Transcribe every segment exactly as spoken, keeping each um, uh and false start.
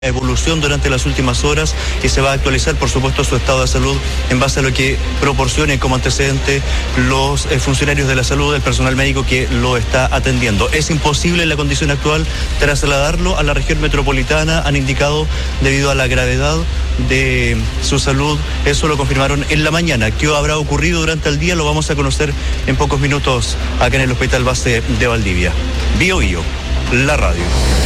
evolución durante las últimas horas y se va a actualizar, por supuesto, su estado de salud en base a lo que proporcionen como antecedente los eh, funcionarios de la salud, el personal médico que lo está atendiendo. Es imposible en la condición actual trasladarlo a la región metropolitana, han indicado, debido a la gravedad de su salud. Eso lo confirmaron en la mañana. ¿Qué habrá ocurrido durante el día? Lo vamos a conocer en pocos minutos acá en el Hospital Base de Valdivia. Bio Bio, la radio.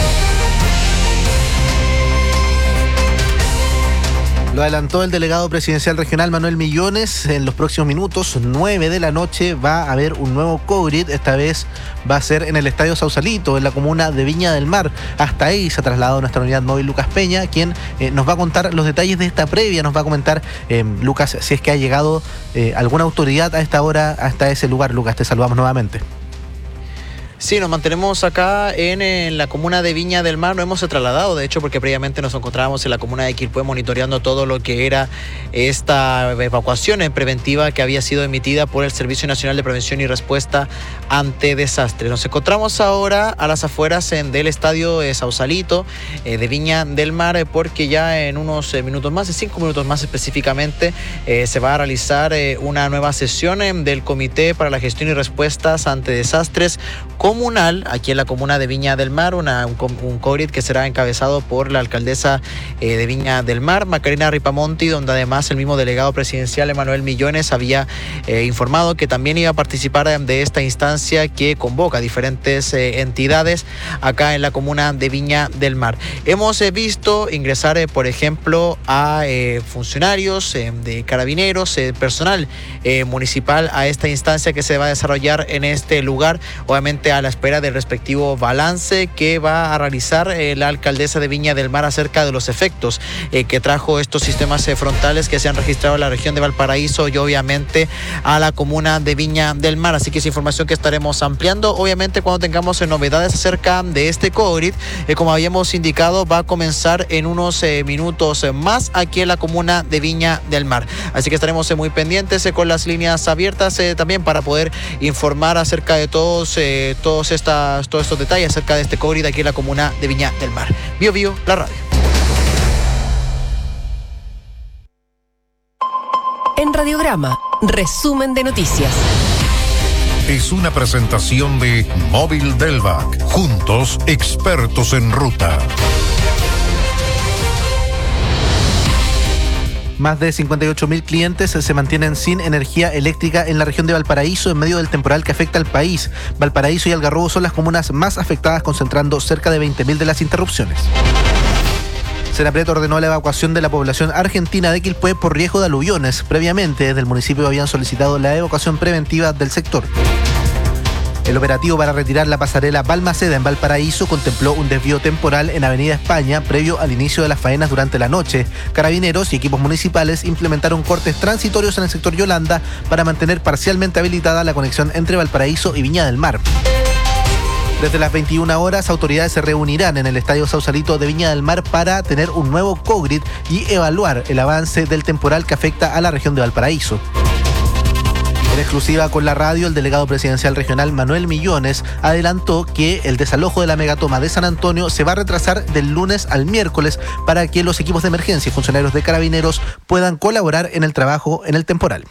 Lo adelantó el delegado presidencial regional Manuel Millones. En los próximos minutos, nueve de la noche, va a haber un nuevo COVID. Esta vez va a ser en el Estadio Sausalito, en la comuna de Viña del Mar. Hasta ahí se ha trasladado nuestra unidad móvil Lucas Peña, quien eh, nos va a contar los detalles de esta previa. Nos va a comentar, eh, Lucas, si es que ha llegado eh, alguna autoridad a esta hora hasta ese lugar. Lucas, te saludamos nuevamente. Sí, nos mantenemos acá en, en la comuna de Viña del Mar. No hemos trasladado, de hecho, porque previamente nos encontrábamos en la comuna de Quilpué monitoreando todo lo que era esta evacuación preventiva que había sido emitida por el Servicio Nacional de Prevención y Respuesta ante Desastres. Nos encontramos ahora a las afueras en, del estadio de Sausalito, eh, de Viña del Mar, eh, porque ya en unos eh, minutos más, en cinco minutos más específicamente, eh, se va a realizar eh, una nueva sesión eh, del Comité para la Gestión y Respuestas ante Desastres comunal aquí en la comuna de Viña del Mar, una, un, un COVID que será encabezado por la alcaldesa eh, de Viña del Mar, Macarena Ripamonti, donde además el mismo delegado presidencial Emanuel Millones había eh, informado que también iba a participar de esta instancia que convoca a diferentes eh, entidades acá en la comuna de Viña del Mar. Hemos eh, visto ingresar, eh, por ejemplo, a eh, funcionarios eh, de carabineros, eh, personal eh, municipal a esta instancia que se va a desarrollar en este lugar, obviamente a la espera del respectivo balance que va a realizar eh, la alcaldesa de Viña del Mar acerca de los efectos eh, que trajo estos sistemas eh, frontales que se han registrado en la región de Valparaíso y obviamente a la comuna de Viña del Mar. Así que es información que estaremos ampliando, obviamente, cuando tengamos eh, novedades acerca de este COVID. Eh, como habíamos indicado, va a comenzar en unos eh, minutos eh, más aquí en la comuna de Viña del Mar. Así que estaremos eh, muy pendientes eh, con las líneas abiertas eh, también para poder informar acerca de todos eh, Todos, estas, todos estos detalles acerca de este COVID aquí en la comuna de Viña del Mar. Bio Bio, la radio. En Radiograma, resumen de noticias. Es una presentación de Móvil Delvac. Juntos, expertos en ruta. Más de cincuenta y ocho mil clientes se mantienen sin energía eléctrica en la región de Valparaíso en medio del temporal que afecta al país. Valparaíso y Algarrobo son las comunas más afectadas, concentrando cerca de veinte mil de las interrupciones. Senapred ordenó la evacuación de la población argentina de Quilpué por riesgo de aluviones. Previamente, desde el municipio habían solicitado la evacuación preventiva del sector. El operativo para retirar la pasarela Balmaceda en Valparaíso contempló un desvío temporal en Avenida España previo al inicio de las faenas durante la noche. Carabineros y equipos municipales implementaron cortes transitorios en el sector Yolanda para mantener parcialmente habilitada la conexión entre Valparaíso y Viña del Mar. Desde las veintiuna horas, autoridades se reunirán en el Estadio Sausalito de Viña del Mar para tener un nuevo COVID y evaluar el avance del temporal que afecta a la región de Valparaíso. En exclusiva con la radio, el delegado presidencial regional Manuel Millones adelantó que el desalojo de la megatoma de San Antonio se va a retrasar del lunes al miércoles para que los equipos de emergencia y funcionarios de Carabineros puedan colaborar en el trabajo en el temporal.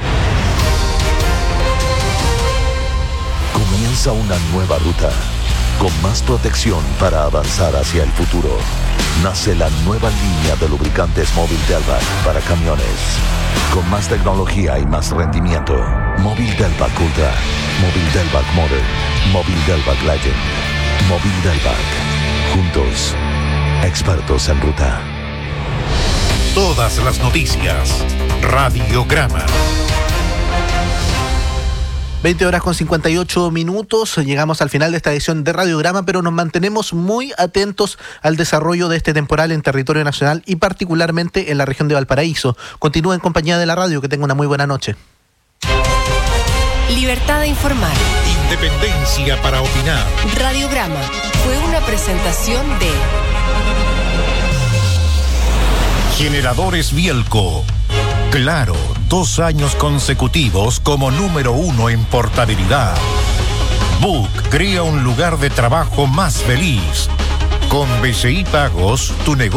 Comienza una nueva ruta, con más protección para avanzar hacia el futuro. Nace la nueva línea de lubricantes Móvil Delvac para camiones. Con más tecnología y más rendimiento. Móvil Delvac Ultra, Móvil Delvac Modern, Móvil Delvac Legend, Móvil Delvac. Juntos, expertos en ruta. Todas las noticias. Radiograma. veinte horas con cincuenta y ocho minutos, llegamos al final de esta edición de Radiograma, pero nos mantenemos muy atentos al desarrollo de este temporal en territorio nacional y particularmente en la región de Valparaíso. Continúa en compañía de la radio, que tenga una muy buena noche. Libertad de informar. Independencia para opinar. Radiograma fue una presentación de Generadores Bielco. Claro, dos años consecutivos como número uno en portabilidad. Book crea un lugar de trabajo más feliz. Con B C I Pagos, tu negocio